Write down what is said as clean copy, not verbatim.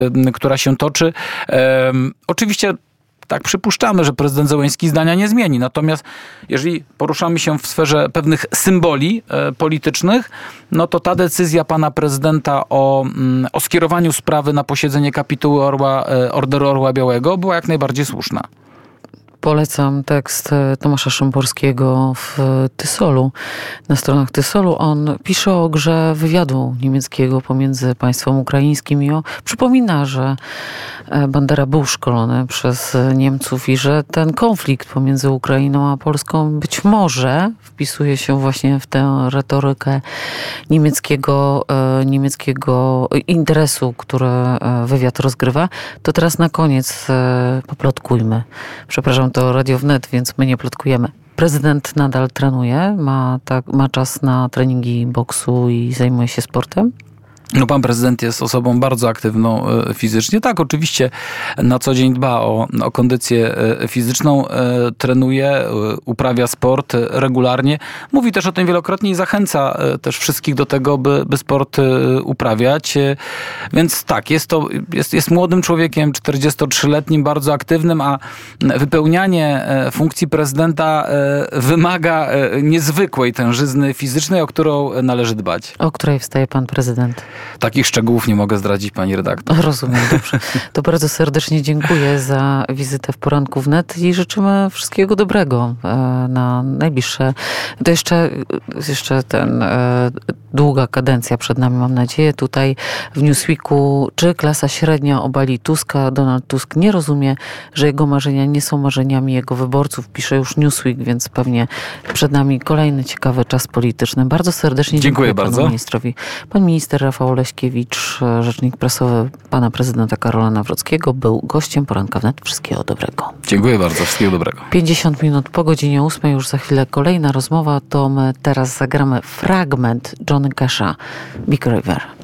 która się toczy. Oczywiście tak przypuszczamy, że prezydent Zełenski zdania nie zmieni. Natomiast jeżeli poruszamy się w sferze pewnych symboli politycznych, no to ta decyzja pana prezydenta o skierowaniu sprawy na posiedzenie kapituły Orderu Orła Białego była jak najbardziej słuszna. Polecam tekst Tomasza Szymborskiego w Tysolu, na stronach Tysolu. On pisze o grze wywiadu niemieckiego pomiędzy państwem ukraińskim i przypomina, że Bandera był szkolony przez Niemców i że ten konflikt pomiędzy Ukrainą a Polską być może wpisuje się właśnie w tę retorykę niemieckiego interesu, który wywiad rozgrywa. To teraz na koniec poplotkujmy. Przepraszam, to Radio Wnet, więc my nie plotkujemy. Prezydent nadal trenuje, ma czas na treningi boksu i zajmuje się sportem? No, pan prezydent jest osobą bardzo aktywną fizycznie. Tak, oczywiście na co dzień dba o kondycję fizyczną, trenuje, uprawia sport regularnie. Mówi też o tym wielokrotnie i zachęca też wszystkich do tego, by sport uprawiać. Więc tak, jest młodym człowiekiem, 43-letnim, bardzo aktywnym, a wypełnianie funkcji prezydenta wymaga niezwykłej tężyzny fizycznej, o którą należy dbać. O której wstaje pan prezydent? Takich szczegółów nie mogę zdradzić, pani redaktor. Rozumiem, dobrze. To bardzo serdecznie dziękuję za wizytę w Poranku Wnet i życzymy wszystkiego dobrego na najbliższe. To jeszcze długa kadencja przed nami, mam nadzieję. Tutaj w Newsweeku, czy klasa średnia obali Tuska? Donald Tusk nie rozumie, że jego marzenia nie są marzeniami jego wyborców. Pisze już Newsweek, więc pewnie przed nami kolejny ciekawy czas polityczny. Bardzo serdecznie dziękuję panu ministrowi. Pan minister Rafał Leśkiewicz, rzecznik prasowy pana prezydenta Karola Nawrockiego, był gościem Poranka Wnet. Wszystkiego dobrego. Dziękuję bardzo. Wszystkiego dobrego. 50 minut po godzinie 8, już za chwilę kolejna rozmowa. To my teraz zagramy fragment Johnny Casha, Big River.